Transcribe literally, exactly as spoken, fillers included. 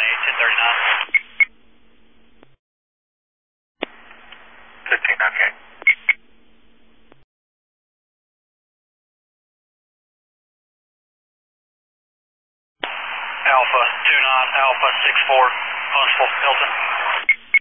eight, ten thirty-nine. fifteen, okay. Alpha two nine, Alpha six four, Huntsville, Hilton.